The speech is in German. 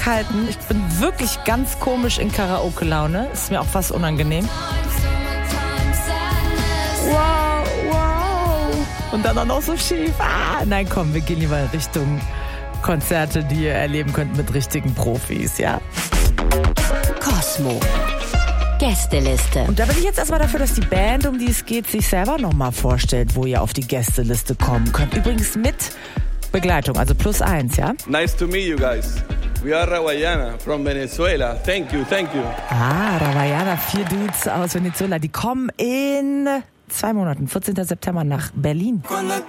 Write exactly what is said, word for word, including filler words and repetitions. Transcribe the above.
halten. Ich bin wirklich ganz komisch in Karaoke-Laune. Ist mir auch fast unangenehm. Wow, wow. Und dann auch noch so schief. Ah, nein, komm, wir gehen lieber in Richtung Konzerte, die ihr erleben könnt mit richtigen Profis, ja? Cosmo. Gästeliste. Und da bin ich jetzt erstmal dafür, dass die Band, um die es geht, sich selber nochmal vorstellt, wo ihr auf die Gästeliste kommen könnt. Übrigens mit Begleitung, also plus eins, ja? Nice to meet you guys. We are Rawayana from Venezuela. Thank you, thank you. Ah, Rawayana, vier Dudes aus Venezuela. Die kommen in zwei Monaten, vierzehnten September nach Berlin. Cuando